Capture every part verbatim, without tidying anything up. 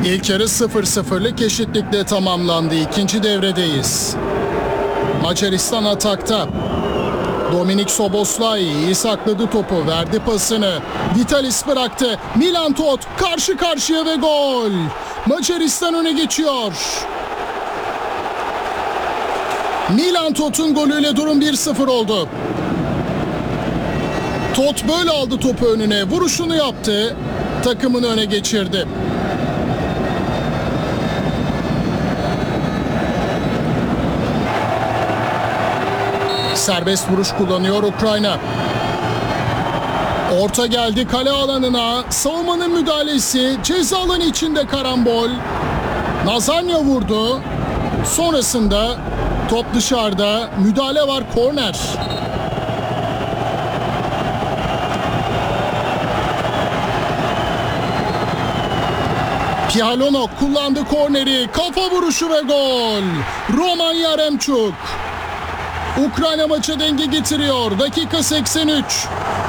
İlk yarı sıfır sıfırlık eşitlikle tamamlandı. İkinci devredeyiz. Macaristan atakta. Dominik Szoboszlai iyi sakladı topu, verdi pasını. Vitalis bıraktı. Milan Tot karşı karşıya ve gol. Macaristan öne geçiyor. Milan Tot'un golüyle durum bir sıfır oldu. Tot böyle aldı topu önüne, vuruşunu yaptı. Takımını öne geçirdi. Serbest vuruş kullanıyor Ukrayna. Orta geldi kale alanına. Savunmanın müdahalesi. Ceza alanı içinde karambol. Nazanya vurdu. Sonrasında top dışarıda. Müdahale var, korner. Pihalonok kullandı korneri. Kafa vuruşu ve gol. Roman Yaremchuk. Ukrayna maça denge getiriyor. Dakika seksen üç.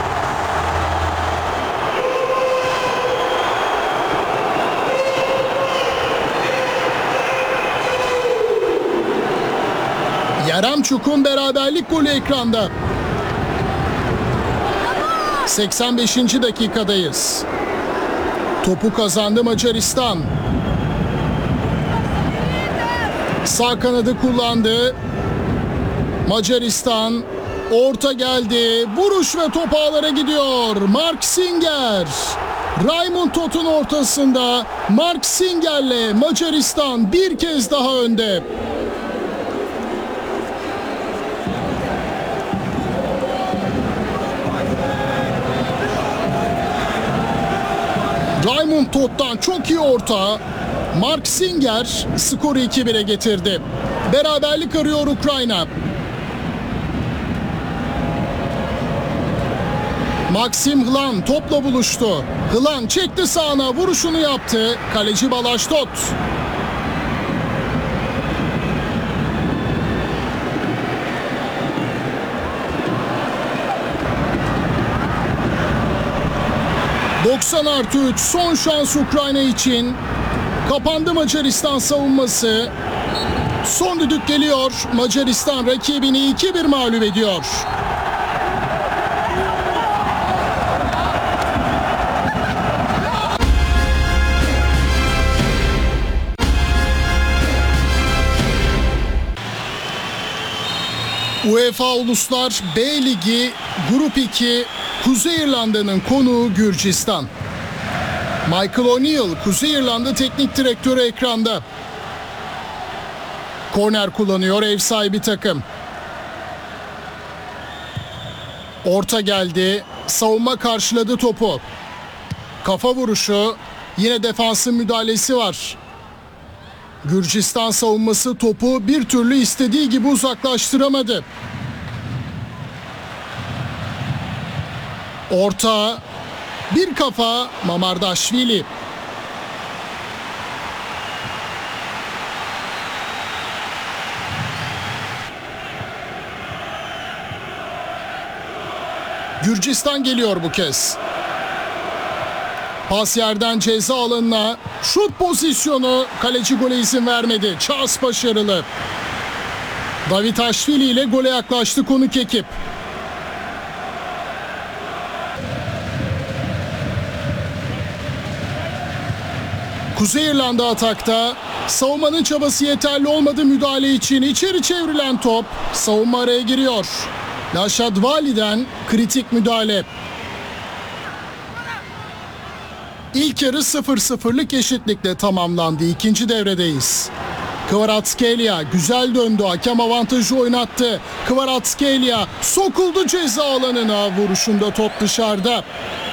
Yaremchuk'un beraberlik golü ekranda. seksen beşinci dakikadayız. Topu kazandı Macaristan. Sağ kanadı kullandı. Macaristan orta geldi. Vuruş ve top ağlara gidiyor. Mark Singer. Raymond Tot'un ortasında Mark Singer'le Macaristan bir kez daha önde. Raymond Tot'tan çok iyi orta. Mark Singer skoru iki bire getirdi. Beraberlik arıyor Ukrayna. Maxim Hlan topla buluştu. Hlan çekti sağına, vuruşunu yaptı. Kaleci Balázs Tot. doksan artı üç son şans Ukrayna için. Kapandı Macaristan savunması. Son düdük geliyor. Macaristan rakibini iki bir mağlup ediyor. UEFA Uluslar B Ligi Grup iki Kuzey İrlanda'nın konuğu Gürcistan. Michael O'Neill, Kuzey İrlanda Teknik Direktörü ekranda. Korner kullanıyor ev sahibi takım. Orta geldi. Savunma karşıladı topu. Kafa vuruşu. Yine defansın müdahalesi var. Gürcistan savunması topu bir türlü istediği gibi uzaklaştıramadı. Orta, bir kafa Mamardaşvili. Gürcistan geliyor bu kez. Pas yerden ceza alanına. Şut pozisyonu. Kaleci gole izin vermedi. Çağız başarılı. Davitaşvili ile gole yaklaştı konuk ekip. Kuzey İrlanda atakta. Savunmanın çabası yeterli olmadı müdahale için. İçeri çevrilen top. Savunma araya giriyor. Laşadvali'den kritik müdahale. İlk yarı sıfır sıfırlık eşitlikle tamamlandı. İkinci devredeyiz. Kvaratskhelia güzel döndü. Hakem avantajı oynattı. Kvaratskhelia sokuldu ceza alanına. Vuruşunda top dışarıda.